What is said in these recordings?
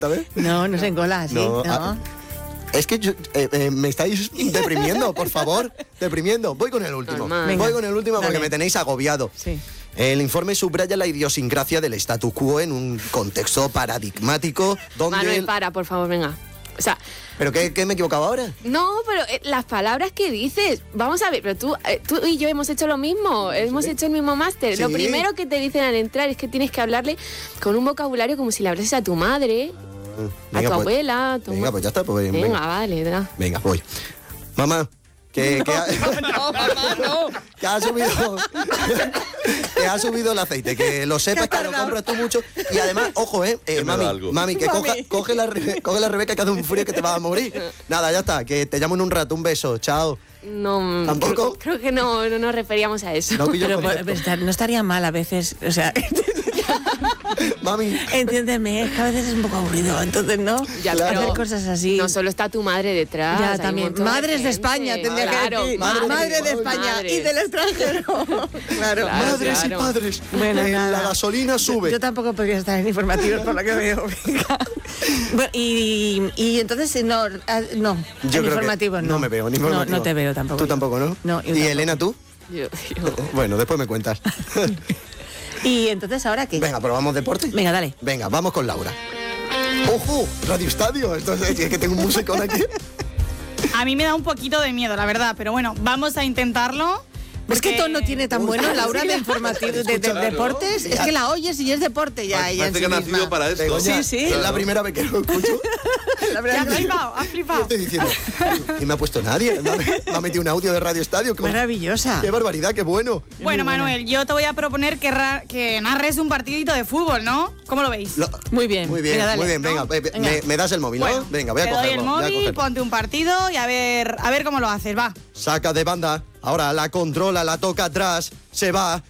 ¿sabes? No se encola, sí. No. Es que me estáis deprimiendo, por favor. Deprimiendo. Voy con el último. Voy con el último porque me tenéis agobiado. Sí. El informe subraya la idiosincrasia del status quo en un contexto paradigmático donde... Manuel, por favor, venga. O sea... ¿Pero qué me he equivocado ahora? No, pero las palabras que dices... Vamos a ver, pero tú y yo hemos hecho lo mismo. Hemos hecho el mismo máster. Sí. Lo primero que te dicen al entrar es que tienes que hablarle con un vocabulario como si le hablases a tu madre, a tu abuela... Venga, pues ya está. Pues, venga, vale. Venga, voy. Mamá... mamá, no. Que ha subido el aceite, que lo sepas, que lo compras tú mucho. Y además, ojo, mami, que coge la Rebeca, que hace un frío que te vas a morir. Nada, ya está, que te llamo en un rato, un beso, chao. No, ¿tampoco? Creo que no nos referíamos a eso. Pero no estaría mal a veces, o sea... Mami. Entiéndeme, es que a veces es un poco aburrido, entonces no. Ya, hacer cosas así. No solo está tu madre detrás. Ya, también. Madres de España, tendría que decir. Madre de España y del extranjero. Claro. Madres y padres. Bueno, la gasolina sube. Yo tampoco podría estar en informativos por lo que veo. Bueno, y entonces no. Yo en informativos no me veo en informativos. No te veo tampoco. ¿Tú tampoco, no? No. ¿Y Elena, tú? Yo. Bueno, después me cuentas. ¿Y entonces ahora qué? Venga, ¿probamos deporte? Venga, dale. Venga, vamos con Laura. ¡Ojo! Radio Estadio. Entonces, es que tengo un musicón aquí. A mí me da un poquito de miedo, la verdad, pero bueno, vamos a intentarlo. Es que todo no tiene tan bueno, Laura, de informativos, de deportes. Es que la oyes y es deporte ya. Parece que ha nacido para esto. Sí. Es la primera vez que lo escucho. Ha flipado. Estoy diciendo, y me ha puesto nadie. Me ha metido un audio de Radio Estadio. Maravillosa. ¡Qué barbaridad, qué bueno! Bueno, Manuel, yo te voy a proponer que narres un partidito de fútbol, ¿no? ¿Cómo lo veis? Muy bien. Muy bien, venga, dale, muy bien. Venga, me das el móvil, ¿no? Bueno, venga, voy a te cogerlo. doy el móvil, ponte un partido y a ver cómo lo haces, va. Saca de banda. Ahora la controla, la toca atrás. Se va.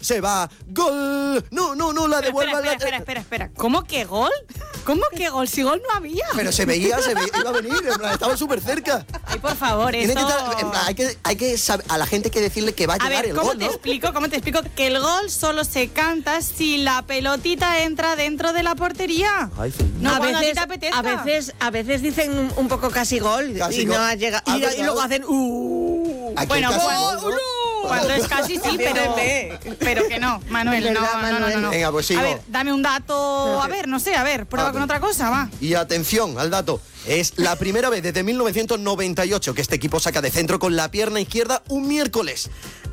¡Gol! No, la devuelve. Espera. ¿Cómo que gol? ¿Cómo que gol? Si gol no había. Pero se veía, iba a venir, estaba súper cerca. Ay, por favor, Tiene esto... hay que saber, a la gente hay que decirle que va a llegar el gol, ¿no? ¿Cómo te explico? Que el gol solo se canta si la pelotita entra dentro de la portería. Ay, sí. No, cuando a ti te apetezca. A veces dicen un poco casi gol casi y gol. no ha llegado. Y luego hacen Aquí bueno, casi pues, gol, ¿no? Cuando es casi sí, pero que no, Manuel, no. Venga, pues sigo. A ver, dame un dato, prueba con otra cosa, va. Y atención al dato. Es la primera vez desde 1998 que este equipo saca de centro con la pierna izquierda un miércoles.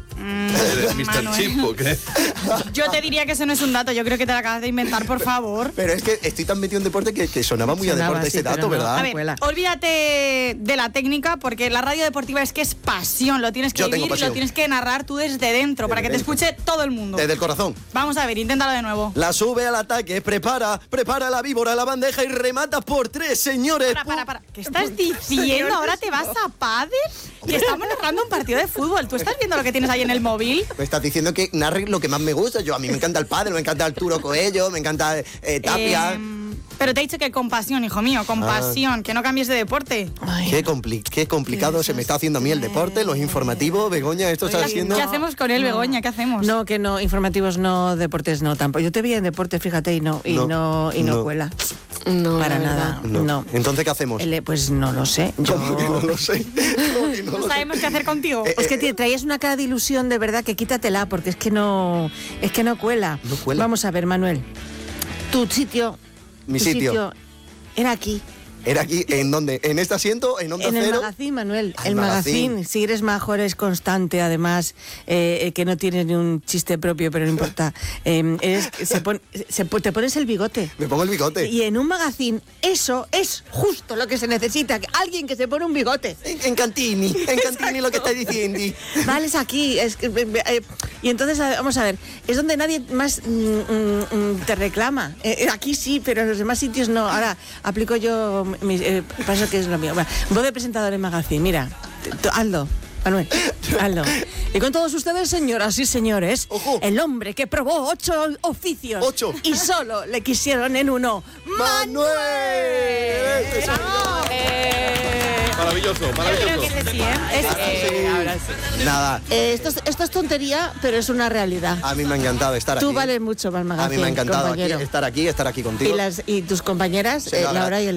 ¿Eres Mr. Chip o qué? Yo te diría que eso no es un dato, yo creo que te lo acabas de inventar, por favor. Pero es que estoy tan metido en deporte que sonaba muy a deporte ese dato, ¿verdad? A ver, olvídate de la técnica, porque la radio deportiva es que es pasión, lo tienes que vivir y lo tienes que narrar tú desde dentro, para que te escuche todo el mundo. Desde el corazón. Vamos a ver, inténtalo de nuevo. La sube al ataque, prepara la víbora, la bandeja y remata por 3, señores. Para. ¿Qué estás diciendo? ¿Ahora te vas a pádel? Que estamos narrando un partido de fútbol. ¿Tú estás viendo lo que tienes ahí en el móvil? Me estás diciendo que narre lo que más me gusta. A mí me encanta el pádel, me encanta Arturo Coello, me encanta Tapia. Pero te he dicho que con pasión, hijo mío, con pasión, que no cambies de deporte. Qué complicado se me está haciendo a mí el deporte, los informativos. Begoña, esto está haciendo... ¿Qué hacemos con él, Begoña? ¿Qué hacemos? No, que no, informativos no, deportes no, tampoco. Yo te vi en deporte, fíjate, y no cuela. No, para nada. No. Entonces, ¿qué hacemos? Pues no lo sé. No lo sé. No sabemos qué hacer contigo. Es que traías una cara de ilusión, de verdad, que quítatela, porque es que no cuela. No cuela. Vamos a ver, Manuel. Tu sitio... Mi sitio era aquí. ¿Era aquí? ¿En dónde? ¿En este asiento? ¿En Onda Cero? En el magazín, Manuel. El magazín. Si eres mejor, es constante, además, que no tienes ni un chiste propio, pero no importa. Te pones el bigote. Me pongo el bigote. Y en un magazín, eso es justo lo que se necesita. Alguien que se pone un bigote. En Cantini lo que está diciendo. Vale, es aquí. Y entonces, vamos a ver, es donde nadie más te reclama. Aquí sí, pero en los demás sitios no. Ahora, aplico yo... paso que es lo mío. Bueno, voz de presentador en magazine, mira, hazlo, Manuel, hazlo. Y con todos ustedes, señoras y señores, ¡ojo!, el hombre que probó 8 oficios 8 y solo le quisieron en uno, ¡Manuel! Para Maravilloso, maravilloso. Creo que sí, ¿eh? Ahora sí. Nada. Esto es tontería, pero es una realidad. A mí me ha encantado estar aquí. Tú vales mucho, Malmagazín, A mí me ha encantado compañero. estar aquí contigo. Y tus compañeras, Se lo Laura y